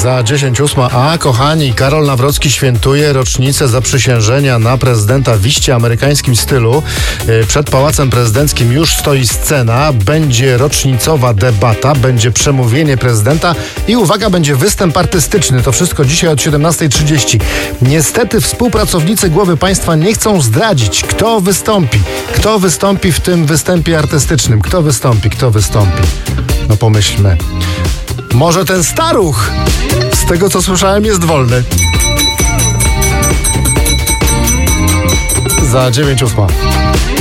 Za 10:08. A kochani, Karol Nawrocki świętuje rocznicę zaprzysiężenia na prezydenta w iście amerykańskim stylu. Przed Pałacem Prezydenckim już stoi scena, będzie rocznicowa debata, będzie przemówienie prezydenta i uwaga, będzie występ artystyczny. To wszystko dzisiaj od 17:30. Niestety współpracownicy głowy państwa nie chcą zdradzić, kto wystąpi. Kto wystąpi w tym występie artystycznym? Kto wystąpi? No pomyślmy. Może ten staruch? Z tego co słyszałem jest wolny. Za 9:08.